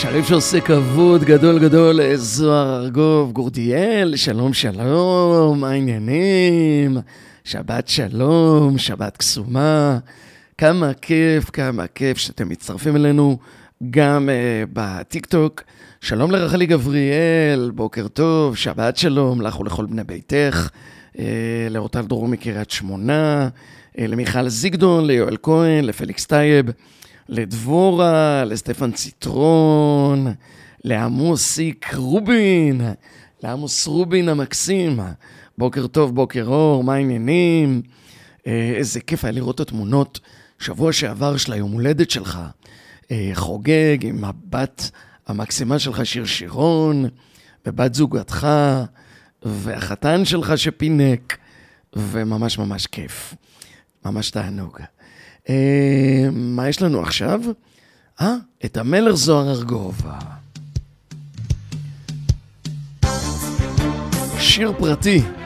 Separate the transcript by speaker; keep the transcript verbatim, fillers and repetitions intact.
Speaker 1: שריף שעושה כבוד גדול גדול לזוהר ארגוב גורדיאל. שלום שלום, מה העניינים? שבת שלום, שבת קסומה. כמה כיף, כמה כיף שאתם מצטרפים אלינו גם uh, בטיק טוק. שלום לרחלי גבריאל, בוקר טוב, שבת שלום לך ולכל בני ביתך, uh, לאורטל דרור מקריית שמונה, uh, למיכל זיגדון, ליואל כהן, לפליקס טייב, לדבורה, לסטפן ציטרון, לעמוסיק רובין, לעמוס רובין המקסים. בוקר טוב, בוקר אור, מה העניינים? איזה כיף היה לראות את התמונות שבוע שעבר של היום הולדת שלך, חוגג עם הבת המקסימה שלך שיר שירון, ובת זוגתך, והחתן שלך שפינק, וממש ממש כיף, ממש תענוג. מה יש לנו עכשיו? אה, את המלך זוהר ארגוב. שיר פרטי.